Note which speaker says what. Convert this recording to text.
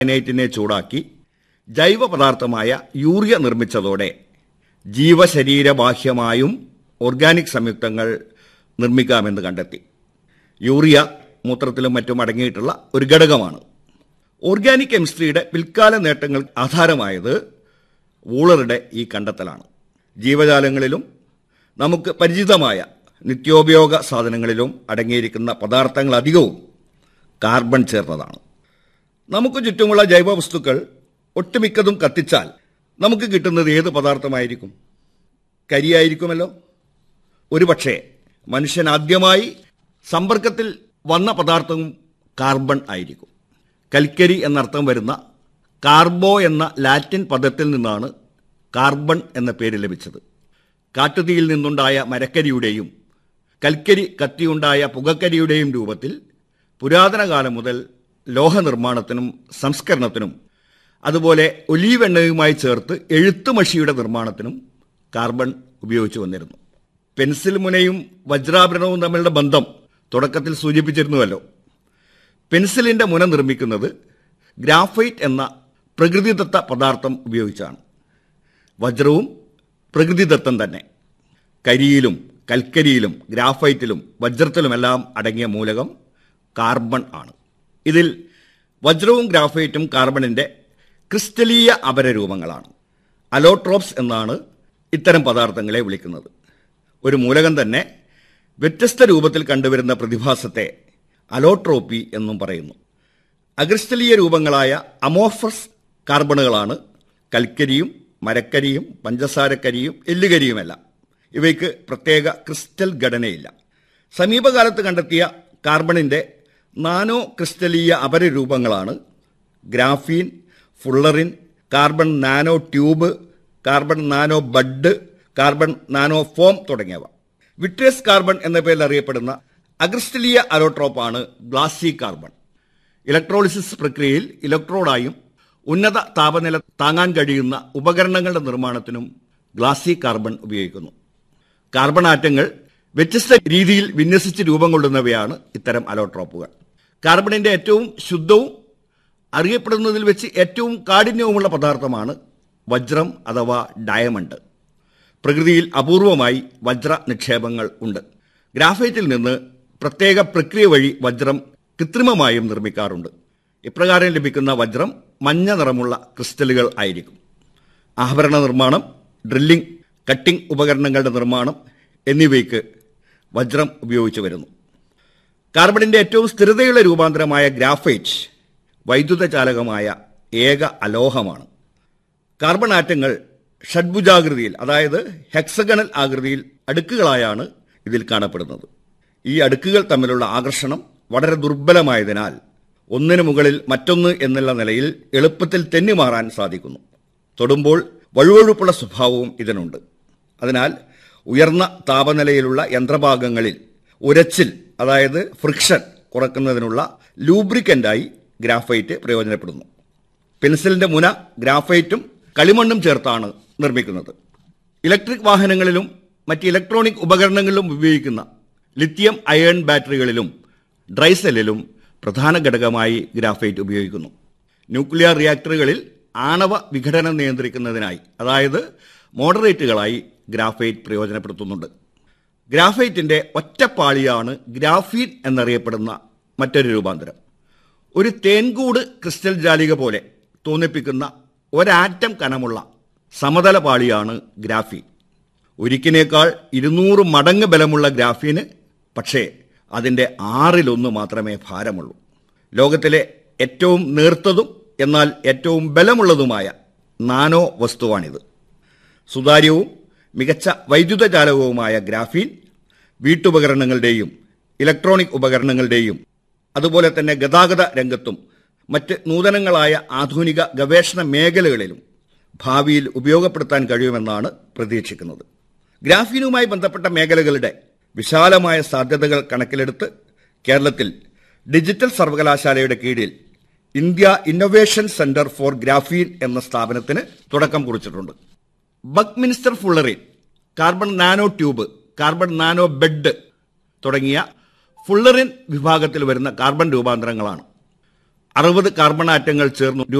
Speaker 1: സയനൈറ്റിനെ ചൂടാക്കി ജൈവ പദാർത്ഥമായ urea നിർമ്മിച്ചതോടെ ജീവശരീരബാഹ്യമായും organic സംയുക്തങ്ങൾ നിർമ്മിക്കാമെന്ന് കണ്ടെത്തി. യൂറിയ മൂത്രത്തിലും മറ്റും അടങ്ങിയിട്ടുള്ള ഒരു ഘടകമാണ്. ഓർഗാനിക് കെമിസ്ട്രിയുടെ പിൽക്കാല നേട്ടങ്ങൾ ആധാരമായത് വൂളറുടെ ഈ കണ്ടെത്തലാണ്. ജീവജാലങ്ങളിലും നമുക്ക് പരിചിതമായ നിത്യോപയോഗ സാധനങ്ങളിലും അടങ്ങിയിരിക്കുന്ന പദാർത്ഥങ്ങൾ അധികവും കാർബൺ ചേർന്നതാണ്. നമുക്ക് ചുറ്റുമുള്ള ജൈവവസ്തുക്കൾ ഒട്ടുമിക്കതും കത്തിച്ചാൽ നമുക്ക് കിട്ടുന്നത് ഏത് പദാർത്ഥമായിരിക്കും? കരിയായിരിക്കുമല്ലോ. ഒരുപക്ഷെ മനുഷ്യൻ ആദ്യമായി സമ്പർക്കത്തിൽ വന്ന പദാർത്ഥവും കാർബൺ ആയിരിക്കും. കൽക്കരി എന്നർത്ഥം വരുന്ന കാർബോ എന്ന ലാറ്റിൻ പദത്തിൽ നിന്നാണ് കാർബൺ എന്ന പേര് ലഭിച്ചത്. കാട്ടുതീയിൽ നിന്നുണ്ടായ മരക്കരിയുടെയും കൽക്കരി കത്തിയുണ്ടായ പുകക്കരിയുടെയും രൂപത്തിൽ പുരാതന കാലം മുതൽ ലോഹനിർമ്മാണത്തിനും സംസ്കരണത്തിനും അതുപോലെ ഒലീവ് എണ്ണയുമായി ചേർത്ത് എഴുത്തുമഷിയുടെ നിർമ്മാണത്തിനും കാർബൺ ഉപയോഗിച്ചു വന്നിരുന്നു. പെൻസിൽ മുനയും വജ്രാഭരണവും തമ്മിലുള്ള ബന്ധം തുടക്കത്തിൽ സൂചിപ്പിച്ചിരുന്നുവല്ലോ. പെൻസിലിന്റെ മുന നിർമ്മിക്കുന്നത് ഗ്രാഫൈറ്റ് എന്ന പ്രകൃതിദത്ത പദാർത്ഥം ഉപയോഗിച്ചാണ്. വജ്രവും പ്രകൃതിദത്തം തന്നെ. കരിയിലും കൽക്കരിയിലും ഗ്രാഫൈറ്റിലും വജ്രത്തിലുമെല്ലാം അടങ്ങിയ മൂലകം കാർബൺ ആണ്. ഇതിൽ വജ്രവും ഗ്രാഫൈറ്റും കാർബണിന്റെ ക്രിസ്റ്റലീയ അപരരൂപങ്ങളാണ്. അലോട്രോപ്സ് എന്നാണ് ഇത്തരം പദാർത്ഥങ്ങളെ വിളിക്കുന്നത്. ഒരു മൂലകം തന്നെ വ്യത്യസ്ത രൂപത്തിൽ കണ്ടുവരുന്ന പ്രതിഭാസത്തെ അലോട്രോപ്പി എന്നും പറയുന്നു. അക്രിസ്റ്റലീയ രൂപങ്ങളായ അമോർഫസ് കാർബണുകളാണ് കൽക്കരിയും മരക്കരിയും പഞ്ചസാരക്കരിയും എല്ലുകരിയുമെല്ലാം. ഇവയ്ക്ക് പ്രത്യേക ക്രിസ്റ്റൽ ഘടനയില്ല. സമീപകാലത്ത് കണ്ടെത്തിയ കാർബണിന്റെ nano ക്രിസ്റ്റലീയ അപരരൂപങ്ങളാണ് graphene, fullerene, carbon nano tube, carbon nano bud, carbon nano form തുടങ്ങിയവ. വിട്രിയസ് കാർബൺ എന്ന പേരിൽ അറിയപ്പെടുന്ന അക്രിസ്റ്റലീയ അലോട്രോപ്പാണ് ഗ്ലാസി കാർബൺ. ഇലക്ട്രോളിസിസ് പ്രക്രിയയിൽ ഇലക്ട്രോഡായും ഉന്നത താപനില താങ്ങാൻ കഴിയുന്ന ഉപകരണങ്ങളുടെ നിർമ്മാണത്തിനും ഗ്ലാസി കാർബൺ ഉപയോഗിക്കുന്നു. കാർബൺ ആറ്റങ്ങൾ വ്യത്യസ്ത രീതിയിൽ വിന്യസിച്ച് രൂപം കൊള്ളുന്നവയാണ് ഇത്തരം അലോട്രോപ്പുകൾ. കാർബണിന്റെ ഏറ്റവും ശുദ്ധവും അറിയപ്പെടുന്നതിൽ വെച്ച് ഏറ്റവും കാഠിന്യവുമുള്ള പദാർത്ഥമാണ് വജ്രം അഥവാ ഡയമണ്ട്. പ്രകൃതിയിൽ അപൂർവമായി വജ്ര നിക്ഷേപങ്ങൾ ഉണ്ട്. ഗ്രാഫൈറ്റിൽ നിന്ന് പ്രത്യേക പ്രക്രിയ വഴി വജ്രം കൃത്രിമമായും നിർമ്മിക്കാറുണ്ട്. ഇപ്രകാരം ലഭിക്കുന്ന വജ്രം മഞ്ഞ നിറമുള്ള ക്രിസ്റ്റലുകൾ ആയിരിക്കും. ആഭരണ നിർമ്മാണം, ഡ്രില്ലിംഗ്, കട്ടിംഗ് ഉപകരണങ്ങളുടെ നിർമ്മാണം എന്നിവയ്ക്ക് വജ്രം ഉപയോഗിച്ചു വരുന്നു. കാർബണിന്റെ ഏറ്റവും സ്ഥിരതയുള്ള രൂപാന്തരമായ ഗ്രാഫൈറ്റ് വൈദ്യുത ചാലകമായ ഏക അലോഹമാണ്. കാർബൺ ആറ്റങ്ങൾ ഷഡ്ഭുജാകൃതിയിൽ, അതായത് ഹെക്സഗണൽ ആകൃതിയിൽ അടുക്കുകളായാണ് ഇതിൽ കാണപ്പെടുന്നത്. ഈ അടുക്കുകൾ തമ്മിലുള്ള ആകർഷണം വളരെ ദുർബലമായതിനാൽ ഒന്നിനു മുകളിൽ മറ്റൊന്ന് എന്നുള്ള നിലയിൽ എളുപ്പത്തിൽ തെന്നിമാറാൻ സാധിക്കുന്നു. തൊടുമ്പോൾ വഴുവഴുപ്പുള്ള സ്വഭാവവും ഇതിനുണ്ട്. അതിനാൽ ഉയർന്ന താപനിലയിലുള്ള യന്ത്രഭാഗങ്ങളിൽ ഉരച്ചിൽ, അതായത് ഫ്രിക്ഷൻ കുറയ്ക്കുന്നതിനുള്ള ലൂബ്രിക്കന്റായി ഗ്രാഫൈറ്റ് പ്രയോജനപ്പെടുന്നു. പെൻസിലിന്റെ മുന ഗ്രാഫൈറ്റും കളിമണ്ണും ചേർത്താണ് നിർമ്മിക്കുന്നത്. ഇലക്ട്രിക് വാഹനങ്ങളിലും മറ്റ് ഇലക്ട്രോണിക് ഉപകരണങ്ങളിലും ഉപയോഗിക്കുന്ന ലിഥിയം അയൺ ബാറ്ററികളിലും ഡ്രൈസെല്ലിലും പ്രധാന ഘടകമായി ഗ്രാഫൈറ്റ് ഉപയോഗിക്കുന്നു. ന്യൂക്ലിയർ റിയാക്ടറുകളിൽ ആണവ വിഘടനം നിയന്ത്രിക്കുന്നതിനായി, അതായത് മോഡറേറ്റുകളായി ഗ്രാഫൈറ്റ് പ്രയോജനപ്പെടുത്തുന്നുണ്ട്. ഗ്രാഫൈറ്റിന്റെ ഒറ്റപ്പാളിയാണ് ഗ്രാഫീൻ എന്നറിയപ്പെടുന്ന മറ്റൊരു രൂപാന്തരം. ഒരു തേൻകൂട് ക്രിസ്റ്റൽ ജാലിക പോലെ തോന്നിപ്പിക്കുന്ന ഒരാറ്റം കനമുള്ള സമതല പാളിയാണ് ഗ്രാഫീൻ. ഒരിക്കിനേക്കാൾ 200 മടങ്ങ് ബലമുള്ള ഗ്രാഫീന് പക്ഷേ അതിൻ്റെ 1/6 മാത്രമേ ഭാരമുള്ളൂ. ലോകത്തിലെ ഏറ്റവും നേർത്തതും എന്നാൽ ഏറ്റവും ബലമുള്ളതുമായ നാനോ വസ്തുവാണിത്. സുതാര്യവും മികച്ച വൈദ്യുത ചാലകവുമായ ഗ്രാഫീൻ വീട്ടുപകരണങ്ങളുടെയും ഇലക്ട്രോണിക് ഉപകരണങ്ങളുടെയും അതുപോലെ തന്നെ ഗതാഗത രംഗത്തും മറ്റ് നൂതനങ്ങളായ ആധുനിക ഗവേഷണ മേഖലകളിലും ഭാവിയിൽ ഉപയോഗപ്പെടുത്താൻ കഴിയുമെന്നാണ് പ്രതീക്ഷിക്കുന്നത്. ഗ്രാഫീനുമായി ബന്ധപ്പെട്ട മേഖലകളുടെ വിശാലമായ സാധ്യതകൾ കണക്കിലെടുത്ത് കേരളത്തിൽ ഡിജിറ്റൽ സർവകലാശാലയുടെ കീഴിൽ India innovation centre for graphene എന്ന സ്ഥാപനത്തിന് തുടക്കം കുറിച്ചിട്ടുണ്ട്. ബക്മിൻസ്റ്റർ fullerene, carbon nano tube, carbon nano bed തുടങ്ങിയ ഫുള്ളറിൻ വിഭാഗത്തിൽ വരുന്ന കാർബൺ രൂപാന്തരങ്ങളാണ്. 60 കാർബൺ ആറ്റങ്ങൾ ചേർന്ന്